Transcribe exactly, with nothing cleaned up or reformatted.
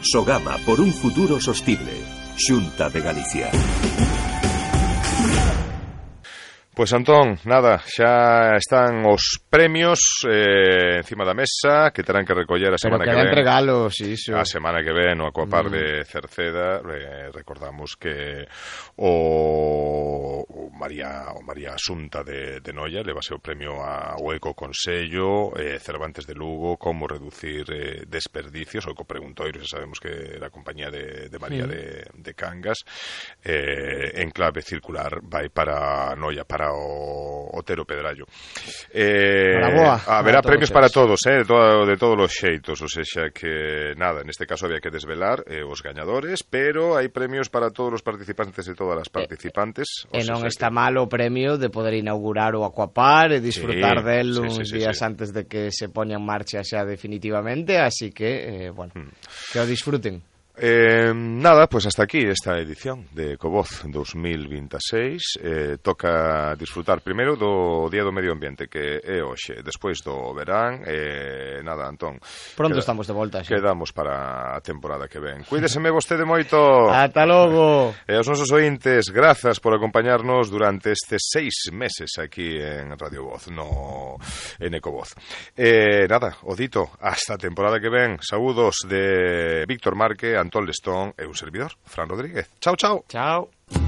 Sogama por un futuro sostible. Xunta de Galicia. Pois Antón, nada, xa están os premios eh, encima da mesa que terán que recoller a semana que ven. Pero quedan regalos, iso. A semana que ven o Aquapar mm. de Cerceda, eh, recordamos que o, o María o María Asunta de, de Noia levase o premio ao Eco Consello, eh, Cervantes de Lugo, como reducir eh, desperdicios, o Eco Preguntoiro, xa sabemos que era a compañía de, de María mm. de, de Cangas, eh, en clave circular vai para Noia, para o Otero Pedrallo. Eh, haberá premios para todos, eh, de, todo, de todos os xeitos, ou seja que nada, neste caso había que desvelar eh, os gañadores, pero hai premios para todos os participantes e todas as participantes. E non está que... mal o premio de poder inaugurar o Aquapar e disfrutar sí, del sí, uns sí, sí, días sí. antes de que se poña en marcha xa definitivamente, así que, eh, bueno, hmm. que o disfruten. Eh, nada, pues hasta aquí esta edición de Ecovoz dos mil veintiséis. eh, toca disfrutar primeiro do Día do Medio Ambiente, que é hoxe, despois do verán. eh, nada, Antón, pronto queda, estamos de volta xa. Quedamos para a temporada que ven. Cuídeseme vostede moito. Ata logo. E aos nosos ointes, grazas por acompañarnos durante estes seis meses aquí en Radio Voz, no en Ecovoz. eh, nada, o dito, hasta a temporada que ven. Saúdos de Víctor Marque, Antón Lestón e un servidor, Fran Rodríguez. Chao, chao. Chao.